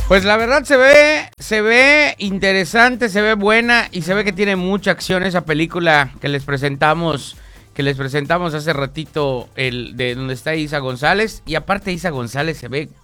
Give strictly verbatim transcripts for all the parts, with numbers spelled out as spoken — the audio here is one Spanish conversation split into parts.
Pues la verdad se ve, se ve interesante, se ve buena y se ve que tiene mucha acción esa película que les presentamos, que les presentamos hace ratito, el de donde está Isa González. Y aparte Isa González se ve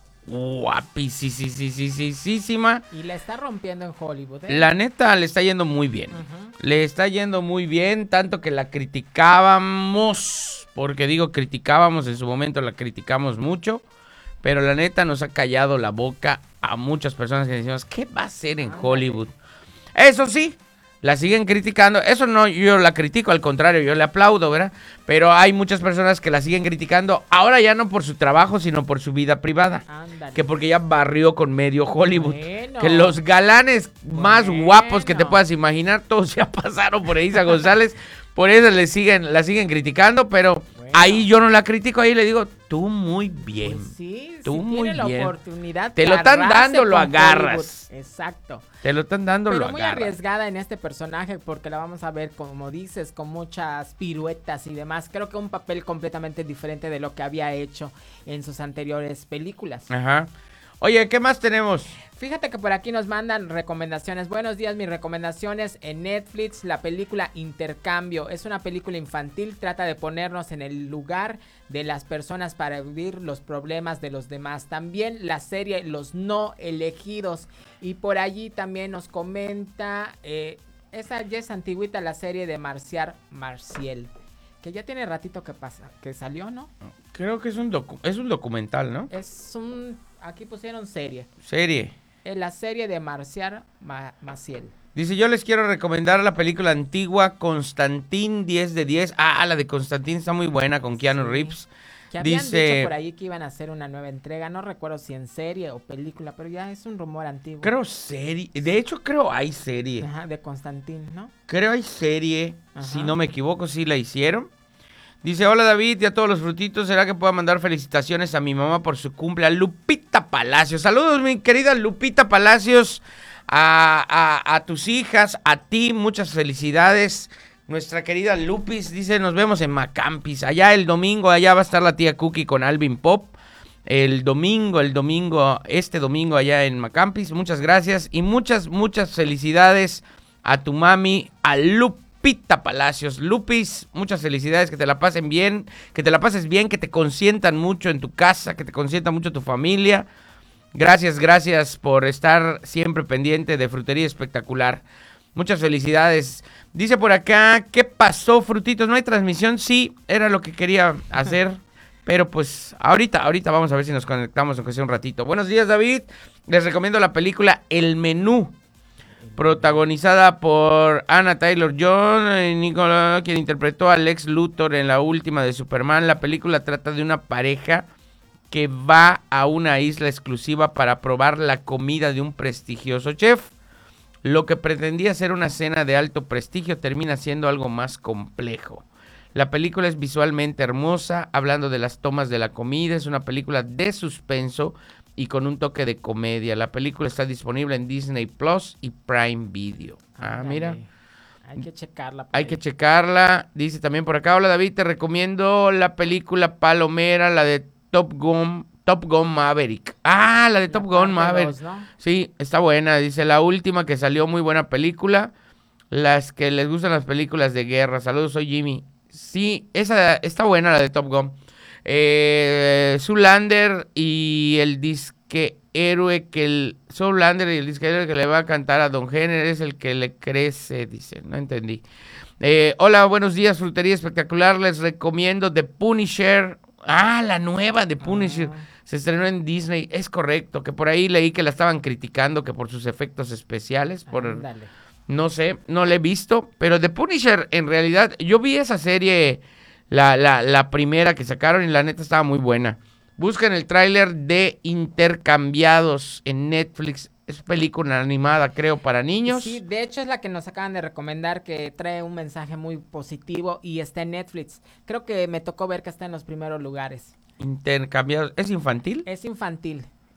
guapísima. Y la está rompiendo en Hollywood, ¿eh? La neta le está yendo muy bien. Uh-huh. Le está yendo muy bien, tanto que la criticábamos, porque digo criticábamos, en su momento la criticamos mucho. Pero la neta nos ha callado la boca a muchas personas que decimos, ¿qué va a hacer en Hollywood? Eso sí, la siguen criticando. Eso no, yo la critico, al contrario, yo le aplaudo, ¿verdad? Pero hay muchas personas que la siguen criticando, ahora ya no por su trabajo, sino por su vida privada. Ándale. Que porque ya barrió con medio Hollywood. Bueno. Que los galanes bueno. más guapos que te puedas imaginar, todos ya pasaron por Isa González. Por eso le siguen, la siguen criticando, pero... Bueno. Ahí yo no la critico, ahí le digo, tú muy bien. Pues sí, tú si muy tiene bien. La oportunidad te lo están dando, lo agarras. Hollywood. Exacto. Te lo están dando, pero lo agarras. Pero muy arriesgada en este personaje porque la vamos a ver, como dices, con muchas piruetas y demás. Creo que un papel completamente diferente de lo que había hecho en sus anteriores películas. Ajá. Oye, ¿qué más tenemos? Fíjate que por aquí nos mandan recomendaciones. Buenos días, mis recomendaciones en Netflix. La película Intercambio es una película infantil. Trata de ponernos en el lugar de las personas para vivir los problemas de los demás. También la serie Los No Elegidos. Y por allí también nos comenta, eh, esa ya es antigüita, la serie de Marciar Marciel. Que ya tiene ratito que pasa, que salió, ¿no? Creo que es un docu- es un documental, ¿no? Es un... Aquí pusieron serie. Serie. En la serie de Marciar Ma- Maciel. Dice, yo les quiero recomendar la película antigua Constantín diez de diez. Ah, la de Constantín está muy buena con Keanu sí. Reeves. Que habían Dice, dicho por ahí que iban a hacer una nueva entrega. No recuerdo si en serie o película, pero ya es un rumor antiguo. Creo serie. De hecho, creo hay serie. Ajá, de Constantín, ¿no? Creo hay serie. Ajá. Si no me equivoco, sí la hicieron. Dice, hola David y a todos los frutitos, ¿será que pueda mandar felicitaciones a mi mamá por su cumple? A Lupita Palacios. Saludos, mi querida Lupita Palacios, a, a, a tus hijas, a ti, muchas felicidades. Nuestra querida Lupis dice, nos vemos en Macampis. Allá el domingo, allá va a estar la tía Cookie con Alvin Pop. El domingo, el domingo, este domingo allá en Macampis. Muchas gracias y muchas, muchas felicidades a tu mami, a Lupita. Pita Palacios. Lupis, muchas felicidades, que te la pasen bien, que te la pases bien, que te consientan mucho en tu casa, que te consienta mucho tu familia. Gracias, gracias por estar siempre pendiente de Frutería Espectacular. Muchas felicidades. Dice por acá, ¿qué pasó, frutitos? ¿No hay transmisión? Sí, era lo que quería hacer, pero pues ahorita, ahorita vamos a ver si nos conectamos aunque sea un ratito. Buenos días, David. Les recomiendo la película El Menú, protagonizada por Anna Taylor-Joy, Nicola, quien interpretó a Lex Luthor en la última de Superman. La película trata de una pareja que va a una isla exclusiva para probar la comida de un prestigioso chef. Lo que pretendía ser una cena de alto prestigio termina siendo algo más complejo. La película es visualmente hermosa, hablando de las tomas de la comida. Es una película de suspenso y con un toque de comedia. La película está disponible en Disney Plus y Prime Video. Ah, Ándale. Mira. Hay que checarla. Hay que checarla. Dice también por acá, hola David, te recomiendo la película palomera, la de Top Gun, Top Gun Maverick. Ah, la de la Top Gun Maverick. Dos, ¿no? Sí, está buena. Dice, la última que salió, muy buena película. Las que les gustan las películas de guerra. Saludos, soy Jimmy. Sí, esa está buena, la de Top Gun. Eh, Zoolander y el disque héroe que el Zoolander y el disque héroe que le va a cantar a Don Jenner es el que le crece, dice, no entendí. Eh, hola, buenos días, Frutería Espectacular, les recomiendo The Punisher. Ah, la nueva de Punisher. Ah. Se estrenó en Disney, es correcto, que por ahí leí que la estaban criticando, que por sus efectos especiales, por Ándale. No sé, no la he visto, pero The Punisher en realidad, yo vi esa serie. La, la, la primera que sacaron y la neta estaba muy buena. Busquen el tráiler de Intercambiados en Netflix. Es película animada, creo, para niños. Sí, de hecho es la que nos acaban de recomendar, que trae un mensaje muy positivo y está en Netflix. Creo que me tocó ver que está en los primeros lugares. Intercambiados. ¿Es infantil? Es infantil.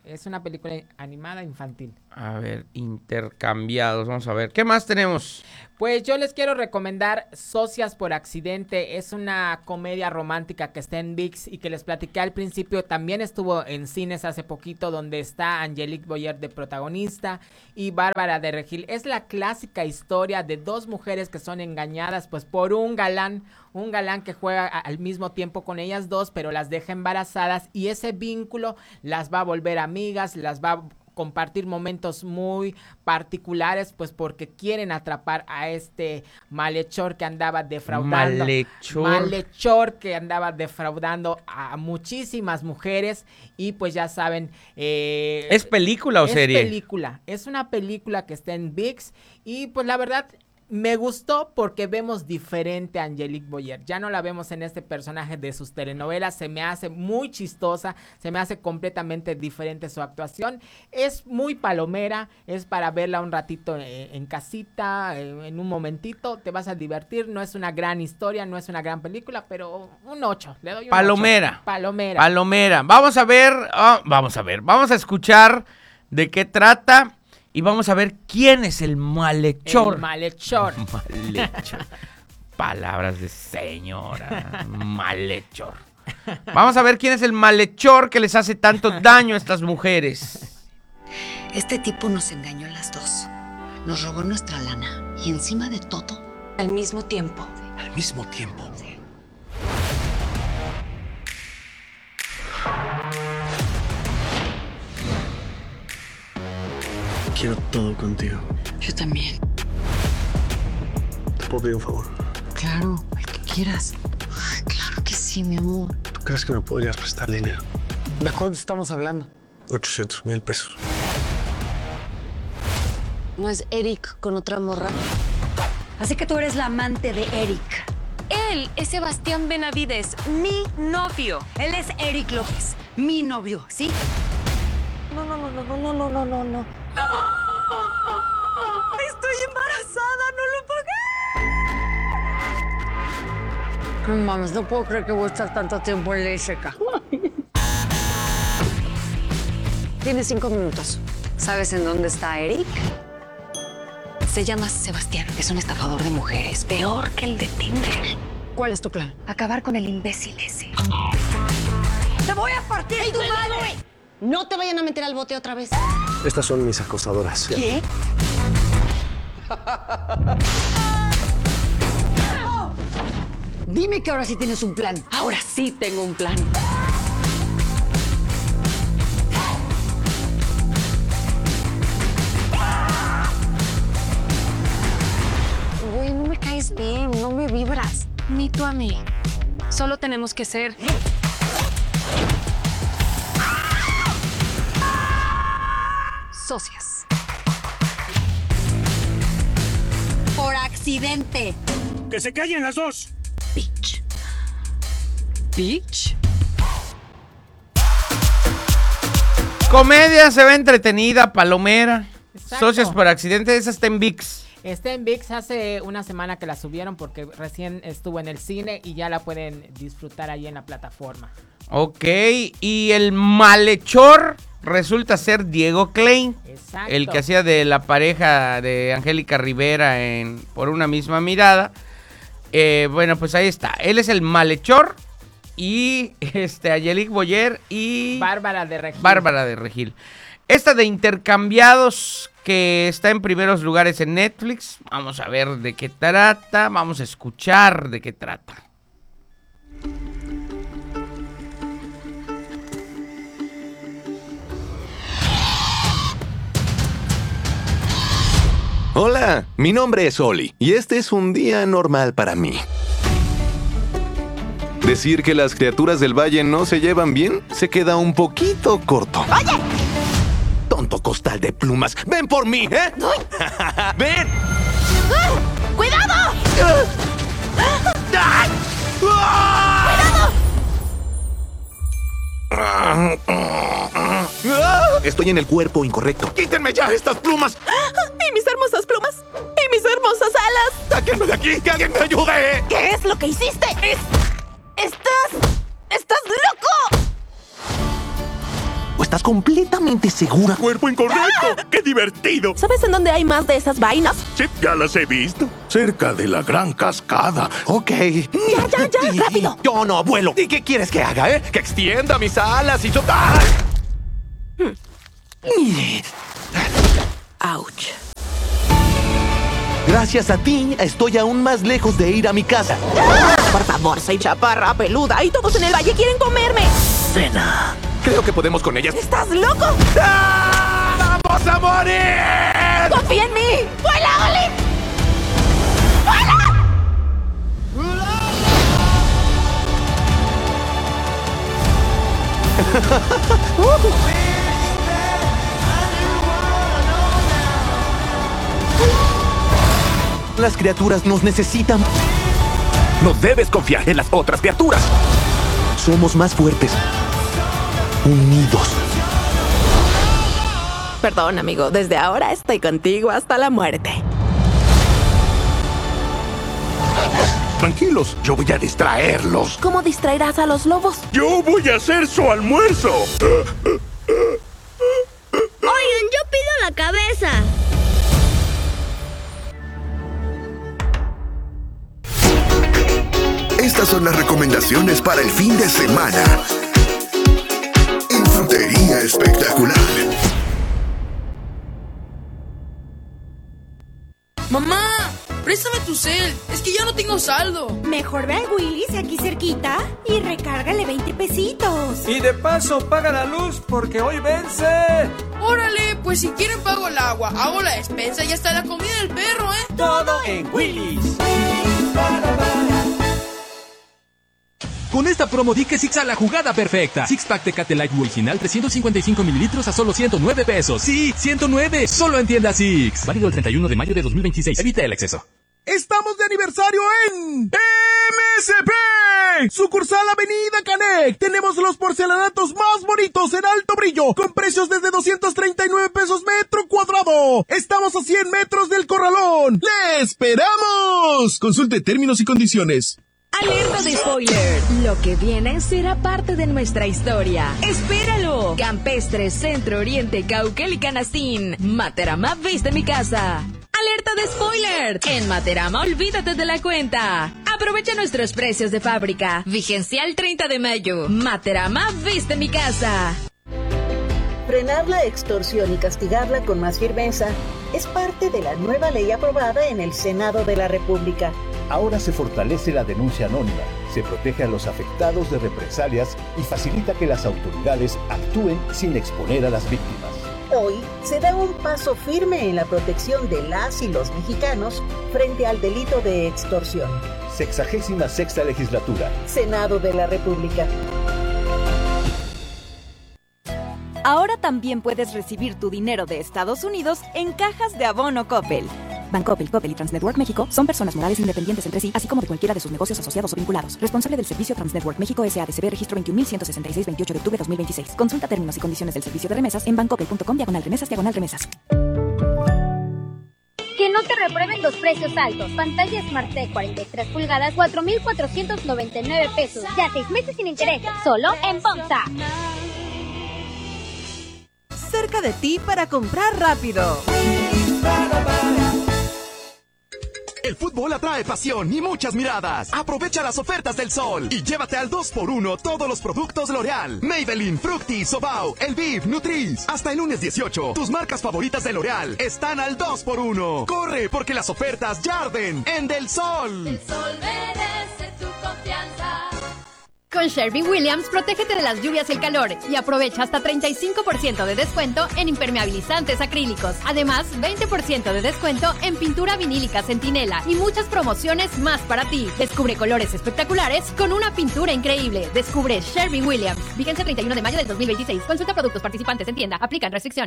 Es una película animada infantil. A ver, Intercambiados, vamos a ver. ¿Qué más tenemos? Pues yo les quiero recomendar Socias por Accidente. Es una comedia romántica que está en ViX y que les platiqué al principio. También estuvo en cines hace poquito, donde está Angelique Boyer de protagonista y Bárbara de Regil. Es la clásica historia de dos mujeres que son engañadas pues por un galán, un galán que juega a, al mismo tiempo con ellas dos, pero las deja embarazadas, y ese vínculo las va a volver amigas, las va a compartir momentos muy particulares, pues porque quieren atrapar a este malhechor que andaba defraudando. Malhechor. Malhechor que andaba defraudando a muchísimas mujeres. Y pues ya saben. Eh, ¿Es película o es serie? Es película. Es una película que está en ViX. Y pues la verdad, me gustó porque vemos diferente a Angelique Boyer. Ya no la vemos en este personaje de sus telenovelas. Se me hace muy chistosa. Se me hace completamente diferente su actuación. Es muy palomera. Es para verla un ratito en, en casita, en, en un momentito. Te vas a divertir. No es una gran historia, no es una gran película, pero un ocho. Le doy un Palomera. ocho. Palomera. Palomera. Vamos a ver, oh, vamos a ver, vamos a escuchar de qué trata. Y vamos a ver quién es el malhechor. El malhechor. Malhechor. Palabras de señora. Malhechor. Vamos a ver quién es el malhechor que les hace tanto daño a estas mujeres. Este tipo nos engañó a las dos. Nos robó nuestra lana. Y encima de todo, al mismo tiempo. Al mismo tiempo. Sí. Quiero todo contigo. Yo también. ¿Te puedo pedir un favor? Claro, el que quieras. Ay, claro que sí, mi amor. ¿Tú crees que me podrías prestar dinero? ¿De cuánto estamos hablando? ochocientos mil pesos. ¿No es Eric con otra morra? Así que tú eres la amante de Eric. Él es Sebastián Benavides, mi novio. Él es Eric López, mi novio, ¿sí? No, no, no, no, no, no, no, no, no. Estoy embarazada, no lo pagué. No mames, no puedo creer que voy a estar tanto tiempo en ley seca. Tienes cinco minutos. ¿Sabes en dónde está Eric? Se llama Sebastián, es un estafador de mujeres, peor que el de Tinder. ¿Cuál es tu plan? Acabar con el imbécil ese. ¡Te voy a partir tu madre! No te vayan a meter al bote otra vez. Estas son mis acosadoras. ¿Qué? Dime que ahora sí tienes un plan. Ahora sí tengo un plan. Güey, no me caes bien, no me vibras. Ni tú a mí. Solo tenemos que ser... socias. Por accidente. ¡Que se callen las dos! Bitch. ¿Bitch? Comedia, se ve entretenida, palomera. Exacto. Socios por accidente, esa está en ViX. Está en ViX, hace una semana que la subieron porque recién estuvo en el cine y ya la pueden disfrutar ahí en la plataforma. Ok, y el malhechor resulta ser Diego Klein. Exacto. El que hacía de la pareja de Angélica Rivera en Por una misma mirada. Eh, bueno, pues ahí está. Él es el malhechor y este Angelique Boyer y Bárbara de Regil. Bárbara de Regil. Esta de Intercambiados, que está en primeros lugares en Netflix. Vamos a ver de qué trata. Vamos a escuchar de qué trata. Hola, mi nombre es Oli y este es un día normal para mí. Decir que las criaturas del valle no se llevan bien se queda un poquito corto. ¡Oye! Tonto costal de plumas, ven por mí, ¿eh? ¡Ven! ¡Ah! ¡Cuidado! ¡Ay! ¡Cuidado! Estoy en el cuerpo incorrecto. ¡Quítenme ya estas plumas! ¡Y mis hermosas plumas! ¡Y mis hermosas alas! ¡Sáquenme de aquí! ¡Que alguien me ayude! ¿Qué es lo que hiciste? Es... ¡Estás... ¡Estás loco! ¿O ¿Estás completamente segura? ¡Cuerpo incorrecto! ¡Qué divertido! ¿Sabes en dónde hay más de esas vainas? Sí, ya las he visto. Cerca de la gran cascada. Ok. ¡Ya, ya, ya! ¡Rápido! Yo no vuelo. ¿Y qué quieres que haga, eh? Que extienda mis alas y yo... ¡Ah! ¡Auch! Gracias a ti, estoy aún más lejos de ir a mi casa. Por favor, soy chaparra, peluda y todos en el valle quieren comerme. Cena. Creo que podemos con ellas. ¿Estás loco? ¡Ah! ¡Vamos a morir! ¡Confía en mí! ¡Vuela, Oli! Las criaturas nos necesitan. No debes confiar en las otras criaturas. Somos más fuertes. Unidos. Perdón, amigo. Desde ahora estoy contigo hasta la muerte. Tranquilos, yo voy a distraerlos. ¿Cómo distraerás a los lobos? ¡Yo voy a hacer su almuerzo! Oigan, yo pido la cabeza. Estas son las recomendaciones para el fin de semana en Frutería Espectacular. ¡Mamá! ¡Préstame tu cel! ¡Es que ya no tengo saldo! Mejor ve al Willy's aquí cerquita y recárgale veinte pesitos. Y de paso paga la luz porque hoy vence. ¡Órale! Pues si quieren pago el agua, hago la despensa y hasta la comida del perro, ¿eh? Todo en Willy's. Con esta promo di que Six a la jugada perfecta. Six Pack Tecate Light original trescientos cincuenta y cinco mililitros a solo ciento nueve pesos. Sí, ciento nueve. Solo en tienda Six. Válido el treinta y uno de mayo de dos mil veintiséis. Evita el exceso. Estamos de aniversario en M S P. Sucursal Avenida Canec. Tenemos los porcelanatos más bonitos en alto brillo, con precios desde doscientos treinta y nueve pesos metro cuadrado. Estamos a cien metros del Corralón. ¡Le esperamos! Consulte términos y condiciones. Alerta de spoiler. Lo que viene será parte de nuestra historia. ¡Espéralo! Campestre, Centro, Oriente, Cauquel y Canastín. Materama, viste mi casa. ¡Alerta de spoiler! En Materama, olvídate de la cuenta. Aprovecha nuestros precios de fábrica. Vigencia el treinta de mayo. Materama, viste mi casa. Frenar la extorsión y castigarla con más firmeza es parte de la nueva ley aprobada en el Senado de la República. Ahora se fortalece la denuncia anónima, se protege a los afectados de represalias y facilita que las autoridades actúen sin exponer a las víctimas. Hoy se da un paso firme en la protección de las y los mexicanos frente al delito de extorsión. Sexagésima sexta legislatura. Senado de la República. Ahora también puedes recibir tu dinero de Estados Unidos en cajas de abono Coppel. Bancoppel, Coppel y Transnetwork México son personas morales independientes entre sí, así como de cualquiera de sus negocios asociados o vinculados. Responsable del servicio Transnetwork México S A D C B, registro veintiún mil ciento sesenta y seis, veintiocho de octubre de dos mil veintiséis. Consulta términos y condiciones del servicio de remesas en bancoppel.com diagonal remesas diagonal remesas. Que no te reprueben los precios altos. Pantalla Smart T cuarenta y tres pulgadas, cuatro mil cuatrocientos noventa y nueve pesos. Ya seis meses sin intereses, solo en Ponza. Cerca de ti para comprar rápido. El fútbol atrae pasión y muchas miradas. Aprovecha las ofertas del sol y llévate al dos por uno todos los productos L'Oreal. Maybelline, Fructis, Sobao, Elviv, Nutris. Hasta el lunes dieciocho, tus marcas favoritas de L'Oreal están al dos por uno. Corre, porque las ofertas ya arden en Del Sol. El sol merece tu confianza. Con Sherwin-Williams, protégete de las lluvias y el calor y aprovecha hasta treinta y cinco por ciento de descuento en impermeabilizantes acrílicos. Además, veinte por ciento de descuento en pintura vinílica Centinela y muchas promociones más para ti. Descubre colores espectaculares con una pintura increíble. Descubre Sherwin-Williams. Vigencia treinta y uno de mayo del dos mil veintiséis. Consulta productos participantes en tienda. Aplican restricciones.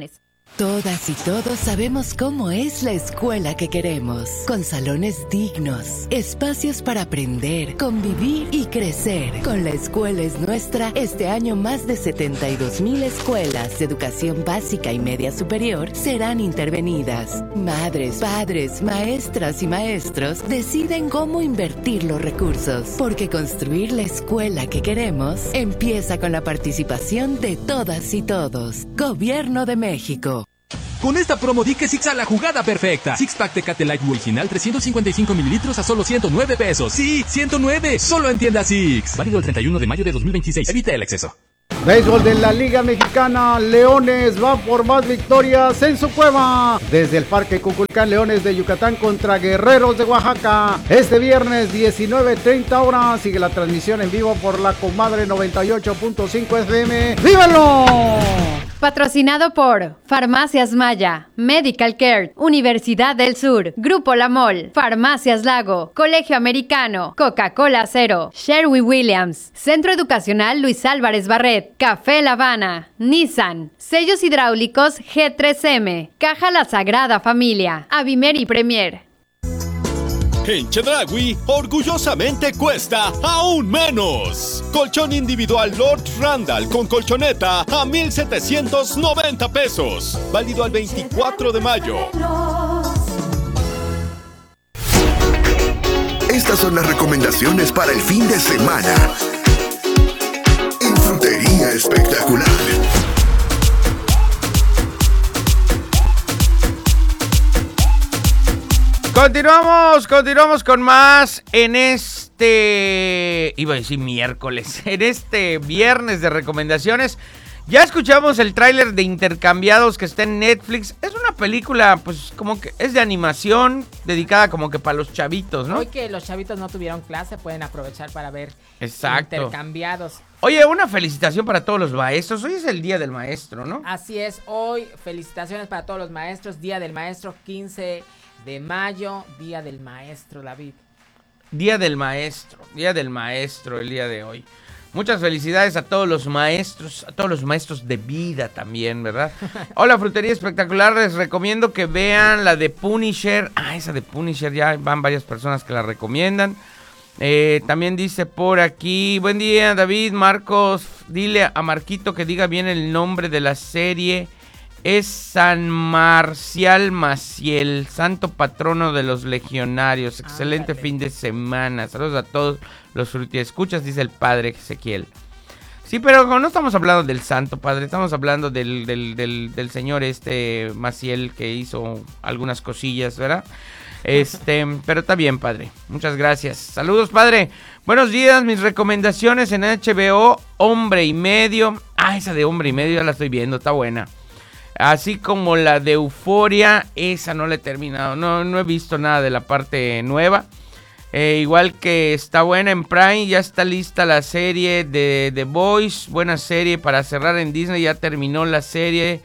Todas y todos sabemos cómo es la escuela que queremos, con salones dignos, espacios para aprender, convivir y crecer. Con La Escuela es Nuestra, este año más de setenta y dos mil escuelas de educación básica y media superior serán intervenidas. Madres, padres, maestras y maestros deciden cómo invertir los recursos, porque construir la escuela que queremos empieza con la participación de todas y todos. Gobierno de México. Con esta promo di que Six a la jugada perfecta. Six Pack Tecate Light original trescientos cincuenta y cinco mililitros a solo ciento nueve pesos. Sí, ciento nueve, solo en tienda Six. Válido el treinta y uno de mayo de dos mil veintiséis. Evita el exceso. Béisbol de la Liga Mexicana, Leones va por más victorias en su cueva. Desde el Parque Cuculcán, Leones de Yucatán contra Guerreros de Oaxaca. Este viernes diecinueve treinta horas sigue la transmisión en vivo por la Comadre noventa y ocho punto cinco F M. ¡Vívalo! Patrocinado por Farmacias Maya, Medical Care, Universidad del Sur, Grupo La Mol, Farmacias Lago, Colegio Americano, Coca-Cola Cero, Sherwin Williams, Centro Educacional Luis Álvarez Barret, Café La Habana, Nissan, Sellos Hidráulicos G tres M, Caja La Sagrada Familia, Avimer y Premier. En Chedraui, orgullosamente cuesta aún menos. Colchón individual Lord Randall con colchoneta a mil setecientos noventa pesos. Válido al veinticuatro de mayo. Estas son las recomendaciones para el fin de semana. En Frutería Espectacular. Continuamos, continuamos con más en este, iba a decir miércoles, en este viernes de recomendaciones. Ya escuchamos el tráiler de Intercambiados que está en Netflix. Es una película, pues, como que es de animación, dedicada como que para los chavitos, ¿no? Hoy que los chavitos no tuvieron clase, pueden aprovechar para ver Exacto. Intercambiados. Oye, una felicitación para todos los maestros. Hoy es el Día del Maestro, ¿no? Así es, hoy felicitaciones para todos los maestros. Día del Maestro, quince de mayo, Día del Maestro, David. Día del Maestro, Día del Maestro el día de hoy. Muchas felicidades a todos los maestros, a todos los maestros de vida también, ¿verdad? Hola, Frutería Espectacular, les recomiendo que vean la de Punisher. Ah, esa de Punisher, ya van varias personas que la recomiendan. Eh, también dice por aquí, buen día David, Marcos, dile a Marquito que diga bien el nombre de la serie. Es San Marcial Maciel, santo patrono de los legionarios. Excelente Ándale. Fin de semana. Saludos a todos los frutiescuchas, dice el padre Ezequiel. Sí, pero no estamos hablando del santo, padre. Estamos hablando del, del, del, del señor este Maciel que hizo algunas cosillas, ¿verdad? Este, pero está bien, padre. Muchas gracias. Saludos, padre. Buenos días, mis recomendaciones en H B O, Hombre y Medio. Ah, esa de Hombre y Medio ya la estoy viendo, está buena. Así como la de Euforia, esa no la he terminado, no, no he visto nada de la parte nueva. Eh, igual que está buena en Prime, ya está lista la serie de The Boys, buena serie para cerrar en Disney, ya terminó la serie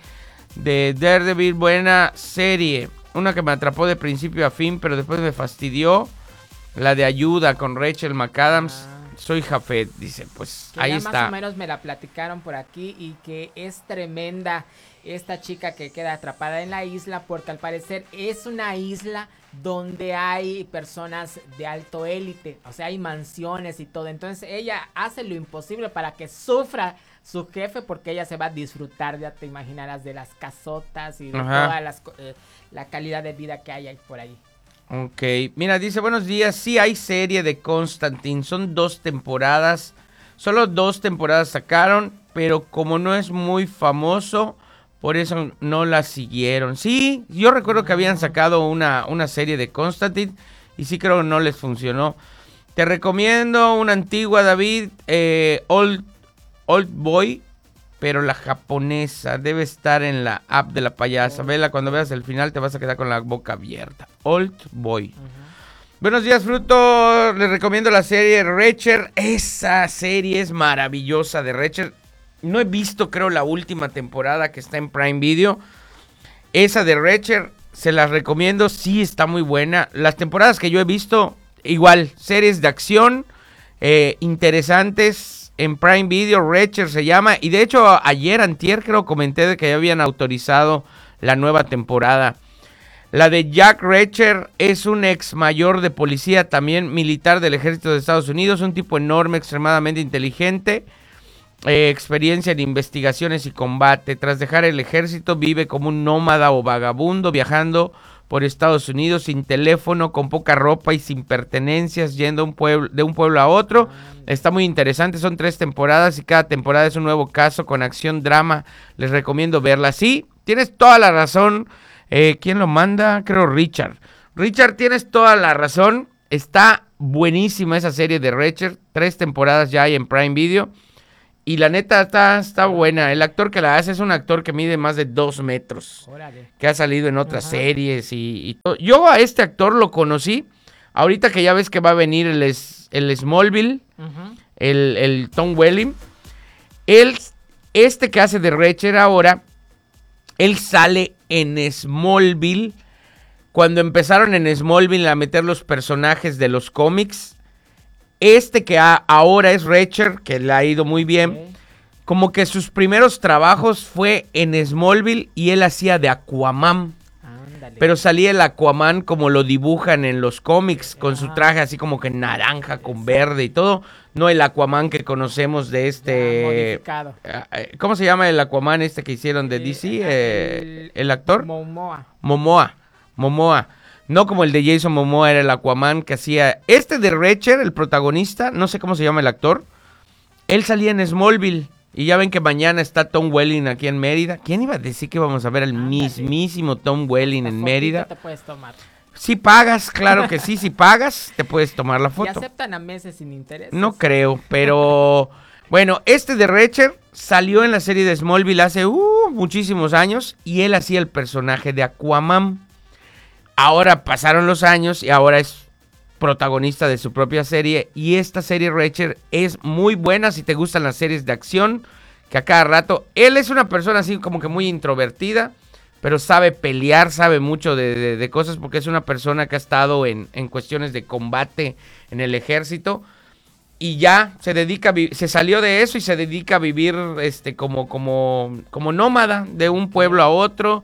de Daredevil, buena serie. Una que me atrapó de principio a fin, pero después me fastidió, la de Ayuda con Rachel McAdams. Ah. Soy Jafet, dice, pues que ahí ya está. Más o menos me la platicaron por aquí y que es tremenda esta chica que queda atrapada en la isla porque al parecer es una isla donde hay personas de alto élite, o sea, hay mansiones y todo. Entonces ella hace lo imposible para que sufra su jefe porque ella se va a disfrutar, ya te imaginarás, de las casotas y de Ajá. toda las, eh, la calidad de vida que hay ahí por ahí. Ok, mira, dice, buenos días, sí hay serie de Constantine, son dos temporadas, solo dos temporadas sacaron, pero como no es muy famoso, por eso no la siguieron. Sí, yo recuerdo que habían sacado una, una serie de Constantine, y sí creo que no les funcionó. Te recomiendo una antigua, David, eh, Old, Old Boy, pero la japonesa, debe estar en la app de la payasa. Vela, cuando veas el final te vas a quedar con la boca abierta. Old Boy. Uh-huh. Buenos días, Fruto. Les recomiendo la serie Reacher. Esa serie es maravillosa de Reacher. No he visto, creo, la última temporada que está en Prime Video. Esa de Reacher, se las recomiendo. Sí, está muy buena. Las temporadas que yo he visto, igual, series de acción eh, interesantes. En Prime Video, Reacher se llama. Y de hecho, ayer, antier, creo, comenté de que ya habían autorizado la nueva temporada. La de Jack Reacher es un ex mayor de policía, también militar del ejército de Estados Unidos, un tipo enorme, extremadamente inteligente, eh, experiencia en investigaciones y combate. Tras dejar el ejército vive como un nómada o vagabundo, viajando por Estados Unidos sin teléfono, con poca ropa y sin pertenencias, yendo un pueblo, de un pueblo a otro. Está muy interesante, son tres temporadas y cada temporada es un nuevo caso con acción, drama. Les recomiendo verla. Sí, tienes toda la razón. Eh, ¿Quién lo manda? Creo Richard. Richard, tienes toda la razón. Está buenísima esa serie de Reacher. Tres temporadas ya hay en Prime Video. Y la neta está, está buena. El actor que la hace es un actor que mide más de dos metros. Órale. Que ha salido en otras Ajá. series y, y todo. Yo a este actor lo conocí. Ahorita que ya ves que va a venir el, el Smallville. Uh-huh. El, el Tom Welling. Él, este que hace de Reacher ahora, él sale en Smallville. Cuando empezaron en Smallville a meter los personajes de los cómics. Este que a, ahora es Reacher, que le ha ido muy bien. Okay. Como que sus primeros trabajos fue en Smallville y él hacía de Aquaman. Ándale. Pero salía el Aquaman como lo dibujan en los cómics, con ah. su traje así como que naranja con verde y todo. No el Aquaman que conocemos de este... modificado. ¿Cómo se llama el Aquaman este que hicieron de D C? El, eh, el actor. Momoa. Momoa. Momoa. No como el de Jason Momoa, era el Aquaman que hacía... Este de Reacher, el protagonista, no sé cómo se llama el actor. Él salía en Smallville. Y ya ven que mañana está Tom Welling aquí en Mérida. ¿Quién iba a decir que vamos a ver al Ándale. mismísimo Tom Welling en Mérida? Te puedes tomar. Si pagas, claro que sí. Si pagas, te puedes tomar la foto. ¿Y aceptan a meses sin intereses? No creo, pero... Bueno, este de Reacher salió en la serie de Smallville hace uh, muchísimos años. Y él hacía el personaje de Aquaman. Ahora pasaron los años y ahora es protagonista de su propia serie. Y esta serie Reacher es muy buena si te gustan las series de acción. Que a cada rato... Él es una persona así como que muy introvertida. Pero sabe pelear, sabe mucho de, de, de cosas. Porque es una persona que ha estado en, en cuestiones de combate en el ejército. Y ya se dedica a vi- se salió de eso y se dedica a vivir este como, como, como nómada de un pueblo a otro.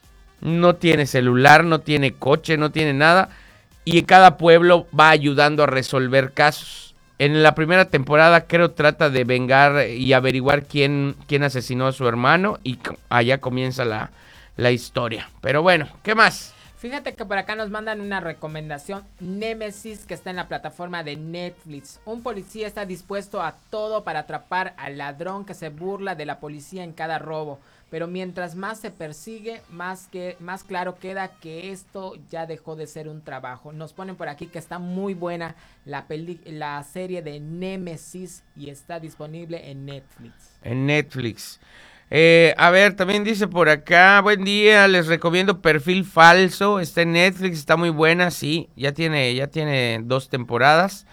No tiene celular, no tiene coche, no tiene nada. Y en cada pueblo va ayudando a resolver casos. En la primera temporada creo trata de vengar y averiguar quién, quién asesinó a su hermano. Y allá comienza la, la historia. Pero bueno, ¿qué más? Fíjate que por acá nos mandan una recomendación. Némesis, que está en la plataforma de Netflix. Un policía está dispuesto a todo para atrapar al ladrón que se burla de la policía en cada robo. Pero mientras más se persigue, más, que, más claro queda que esto ya dejó de ser un trabajo. Nos ponen por aquí que está muy buena la, peli- la serie de Némesis y está disponible en Netflix. En Netflix. Eh, a ver, también dice por acá, buen día, les recomiendo Perfil Falso, está en Netflix, está muy buena, sí, ya tiene, ya tiene dos temporadas.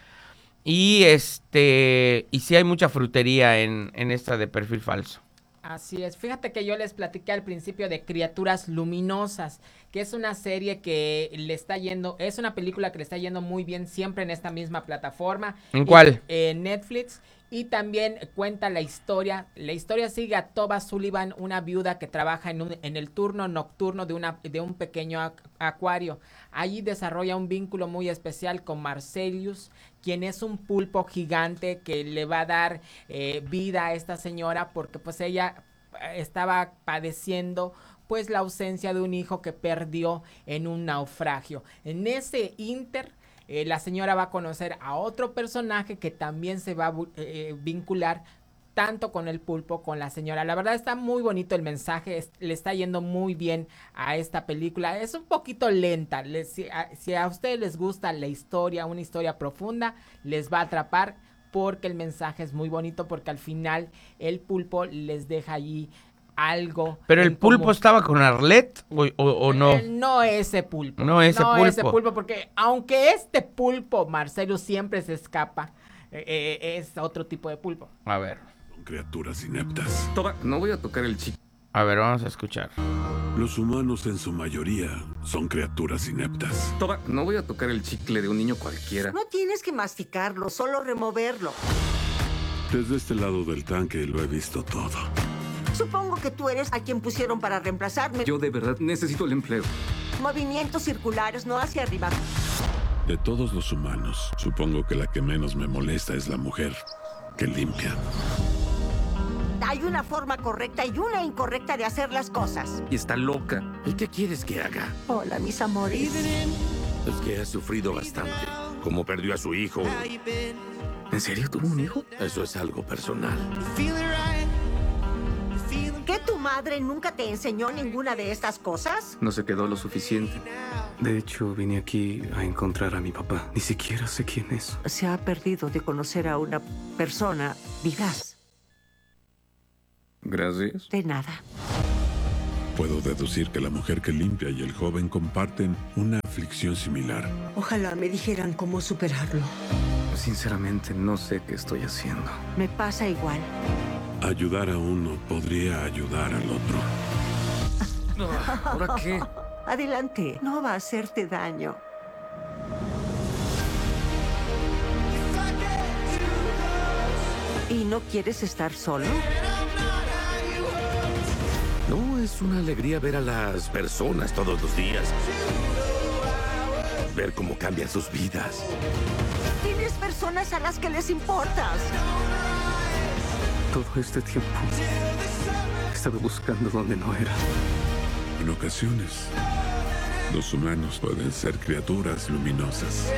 Y este, y sí hay mucha frutería en, en esta de Perfil Falso. Así es, fíjate que yo les platiqué al principio de Criaturas Luminosas, que es una serie que le está yendo, es una película que le está yendo muy bien siempre en esta misma plataforma. ¿En cuál? En Netflix. Y también cuenta la historia, la historia sigue a Toba Sullivan, una viuda que trabaja en, un, en el turno nocturno de, una, de un pequeño ac- acuario. Allí desarrolla un vínculo muy especial con Marcellus, quien es un pulpo gigante que le va a dar eh, vida a esta señora porque pues ella estaba padeciendo pues la ausencia de un hijo que perdió en un naufragio. En ese inter... Eh, la señora va a conocer a otro personaje que también se va a eh, vincular tanto con el pulpo, con la señora. La verdad está muy bonito el mensaje, es, le está yendo muy bien a esta película. Es un poquito lenta, les, si, a, si a ustedes les gusta la historia, una historia profunda, les va a atrapar porque el mensaje es muy bonito, porque al final el pulpo les deja allí algo. ¿Pero el pulpo común. Estaba con Arlette o, o, o no? Eh, no ese pulpo. No ese no pulpo. ese pulpo, porque aunque este pulpo, Marcelo, siempre se escapa, eh, eh, es otro tipo de pulpo. A ver. Son criaturas ineptas. Toba, no voy a tocar el chicle. A ver, vamos a escuchar. Los humanos en su mayoría son criaturas ineptas. Toba, no voy a tocar el chicle de un niño cualquiera. No tienes que masticarlo, solo removerlo. Desde este lado del tanque lo he visto todo. Supongo que tú eres a quien pusieron para reemplazarme. Yo de verdad necesito el empleo. Movimientos circulares, no hacia arriba. De todos los humanos, supongo que la que menos me molesta es la mujer que limpia. Hay una forma correcta y una incorrecta de hacer las cosas. Y está loca. ¿Y qué quieres que haga? Hola, mis amores. Es que ha sufrido bastante. Como perdió a su hijo. ¿En serio tuvo un hijo? Eso es algo personal. ¿Que tu madre nunca te enseñó ninguna de estas cosas? No se quedó lo suficiente. De hecho, vine aquí a encontrar a mi papá. Ni siquiera sé quién es. Se ha perdido de conocer a una persona vivaz. Gracias. De nada. Puedo deducir que la mujer que limpia y el joven comparten una aflicción similar. Ojalá me dijeran cómo superarlo. Sinceramente, no sé qué estoy haciendo. Me pasa igual. Ayudar a uno podría ayudar al otro. ¿Ahora qué? Adelante, no va a hacerte daño. ¿Y no quieres estar solo? No, es una alegría ver a las personas todos los días. Ver cómo cambian sus vidas. Tienes personas a las que les importas. Todo este tiempo he estado buscando donde no era. En ocasiones, los humanos pueden ser criaturas luminosas.